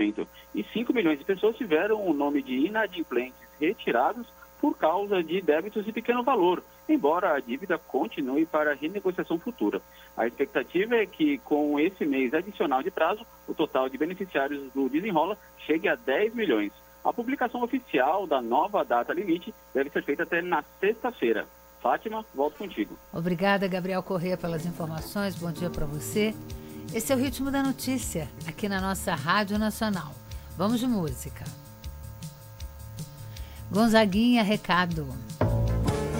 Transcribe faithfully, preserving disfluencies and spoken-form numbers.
pagamento. E cinco milhões de pessoas tiveram o nome de inadimplentes retirados por causa de débitos de pequeno valor, embora a dívida continue para renegociação futura. A expectativa é que, com esse mês adicional de prazo, o total de beneficiários do Desenrola chegue a dez milhões. A publicação oficial da nova data limite deve ser feita até na sexta-feira. Fátima, volto contigo. Obrigada, Gabriel Corrêa, pelas informações. Bom dia para você. Esse é o Ritmo da Notícia, aqui na nossa Rádio Nacional. Vamos de música. Gonzaguinha, recado.